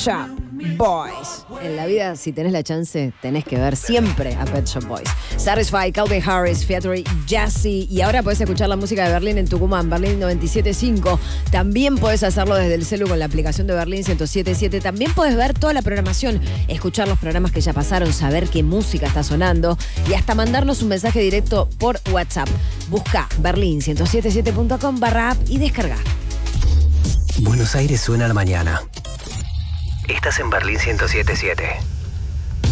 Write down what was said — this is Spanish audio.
Shop Boys. En la vida, si tenés la chance, tenés que ver siempre a Pet Shop Boys. Satisfy, Calvin Harris, featuring Jesse. Y ahora podés escuchar la música de Berlín en Tucumán, Berlín 97.5. También podés hacerlo desde el celu con la aplicación de Berlín 107.7. También podés ver toda la programación, escuchar los programas que ya pasaron, saber qué música está sonando y hasta mandarnos un mensaje directo por WhatsApp. Busca berlin1077.com/app y descarga. Buenos Aires suena a la mañana. Estás en Berlín 107.7.